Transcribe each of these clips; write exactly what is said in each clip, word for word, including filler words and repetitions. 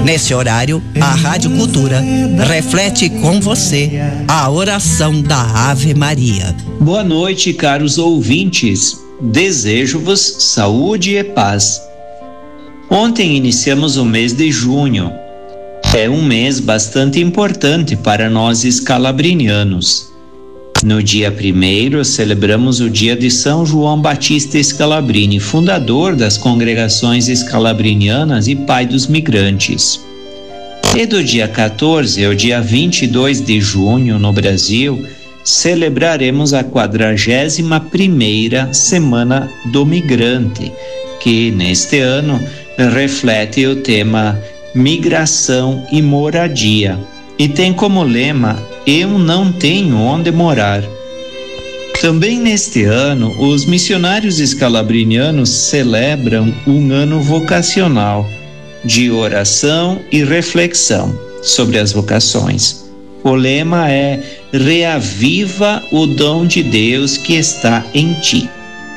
Nesse horário, a Rádio Cultura reflete com você a oração da Ave Maria. Boa noite, caros ouvintes. Desejo-vos saúde e paz. Ontem iniciamos o mês de junho. É um mês bastante importante para nós escalabrinianos. No dia primeiro, celebramos o dia de São João Batista Scalabrini, fundador das congregações escalabrinianas e pai dos migrantes. E do dia quatorze ao dia vinte e dois de junho, no Brasil, celebraremos a quadragésima primeira Semana do Migrante, que neste ano reflete o tema Migração e Moradia, e tem como lema Eu não tenho onde morar. Também neste ano, os missionários escalabrinianos celebram um ano vocacional de oração e reflexão sobre as vocações. O lema é Reaviva o dom de Deus que está em ti.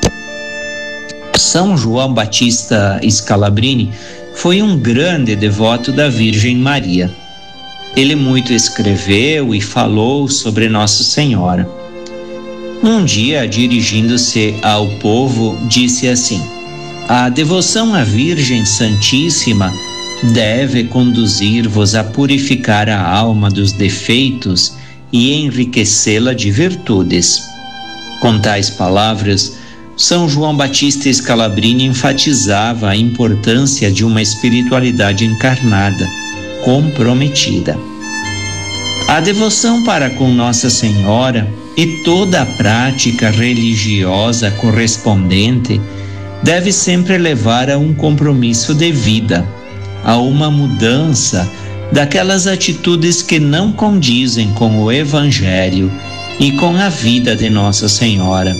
São João Batista Scalabrini foi um grande devoto da Virgem Maria. Ele muito escreveu e falou sobre Nossa Senhora. Um dia, dirigindo-se ao povo, disse assim: a devoção à Virgem Santíssima deve conduzir-vos a purificar a alma dos defeitos e enriquecê-la de virtudes. Com tais palavras, São João Batista Scalabrini enfatizava a importância de uma espiritualidade encarnada, comprometida. A devoção para com Nossa Senhora e toda a prática religiosa correspondente deve sempre levar a um compromisso de vida, a uma mudança daquelas atitudes que não condizem com o Evangelho e com a vida de Nossa Senhora.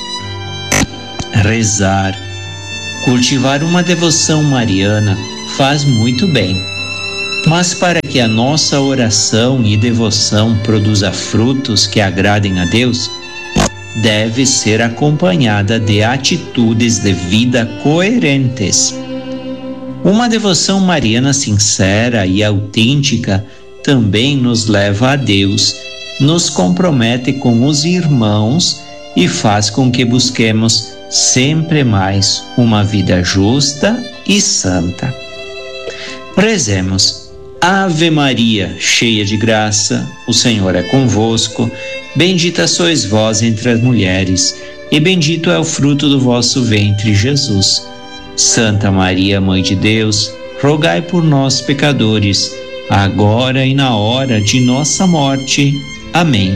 Rezar, cultivar uma devoção mariana faz muito bem, mas para que a nossa oração e devoção produza frutos que agradem a Deus, deve ser acompanhada de atitudes de vida coerentes. Uma devoção mariana sincera e autêntica também nos leva a Deus, nos compromete com os irmãos e faz com que busquemos sempre mais uma vida justa e santa. Rezemos. Ave Maria, cheia de graça, o Senhor é convosco. Bendita sois vós entre as mulheres, e bendito é o fruto do vosso ventre, Jesus. Santa Maria, Mãe de Deus, rogai por nós, pecadores, agora e na hora de nossa morte. Amém.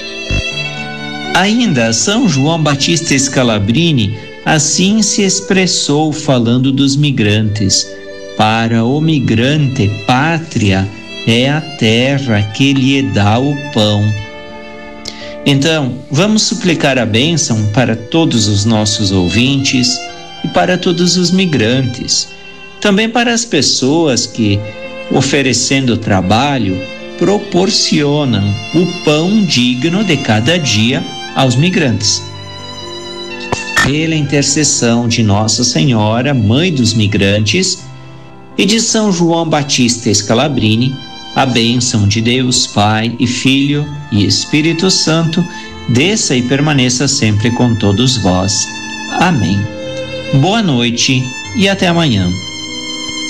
Ainda São João Batista Scalabrini assim se expressou falando dos migrantes. Para o migrante, pátria é a terra que lhe dá o pão. Então, vamos suplicar a bênção para todos os nossos ouvintes e para todos os migrantes. Também para as pessoas que, oferecendo trabalho, proporcionam o pão digno de cada dia aos migrantes. Pela intercessão de Nossa Senhora, Mãe dos Migrantes, e de São João Batista Scalabrini, a bênção de Deus Pai e Filho e Espírito Santo desça e permaneça sempre com todos vós. Amém. Boa noite e até amanhã.